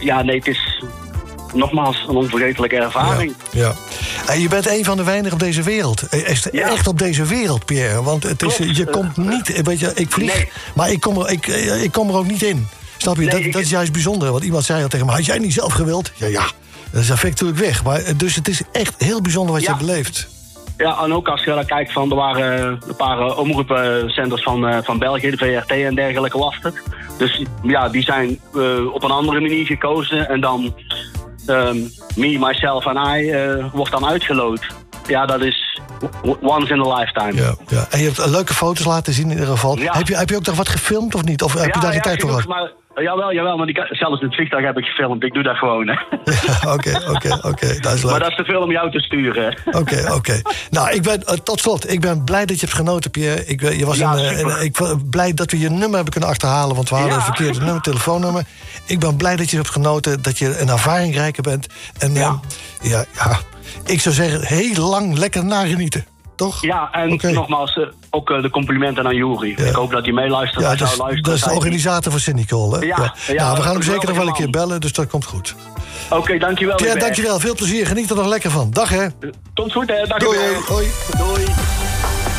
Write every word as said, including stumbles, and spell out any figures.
ja, nee, het is nogmaals een onvergetelijke ervaring. Ja, ja. En je bent een van de weinigen op deze wereld. Echt, Ja. echt op deze wereld, Pierre. Want het is, Klopt. je komt niet... Weet je, ik vlieg, Nee. maar ik kom, er, ik, ik kom er ook niet in. Snap je? Nee, dat, ik- dat is juist bijzonder. Want iemand zei al tegen me, had jij niet zelf gewild? Ja, ja. Dat is effect natuurlijk weg. Maar, dus het is echt heel bijzonder wat Ja. je hebt beleefd. Ja, en ook als je dan kijkt van, er waren een paar uh, omroepcenters van, uh, van België, de V R T en dergelijke was het. Dus ja, die zijn uh, op een andere manier gekozen. En dan um, me, myself en I uh, wordt dan uitgeloot. Ja, dat is once in a lifetime. Ja, ja. En je hebt leuke foto's laten zien in ieder geval. Ja. Heb, je, heb je ook nog wat gefilmd of niet? Of heb je daar geen tijd voor genoeg, gehad? maar, Jawel, jawel, maar die, zelfs in het vliegtuig heb ik gefilmd. Ik doe dat gewoon, hè. Oké, oké, oké. Dat is leuk. Maar dat is te veel om jou te sturen. Oké, oké. Nou, ik ben, uh, tot slot, ik ben blij dat je hebt genoten, Pierre. Ik, uh, je was Ja, een, uh, super. een, ik ben blij dat we je nummer hebben kunnen achterhalen, want we hadden Ja. een verkeerde nummer, telefoonnummer. Ik ben blij dat je hebt genoten, dat je een ervaringrijker bent. En Ja. uh, ja, ja, ik zou zeggen, heel lang lekker nagenieten. Toch? Ja, en Oké. nogmaals, uh, ook uh, de complimenten aan Juri. Ja. Ik hoop dat hij meeluistert. Ja, Hij dat is, zou luisteren. dat is de zei hij. organisator van Cindy-Call, hè? Ja, ja, nou, we gaan hem geweldige zeker nog wel een keer man. bellen, dus dat komt goed. Oké, okay, dankjewel. Pierre, Hubert. dankjewel. Veel plezier. Geniet er nog lekker van. Dag, hè. Tot goed, hè. Dag. Doei. Hubert. Hoi. Doei.